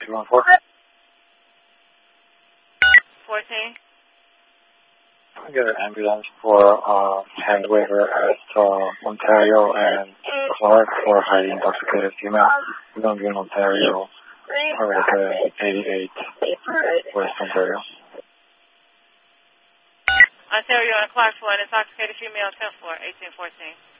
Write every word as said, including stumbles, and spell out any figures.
two one four. fourteen. I get an ambulance for uh, hand waiver at uh, Ontario and Clark for highly intoxicated female. We're going to be in Ontario, or at uh, eighty-eight West Ontario. Ontario and Clark for an intoxicated female, ten four, eighteen fourteen.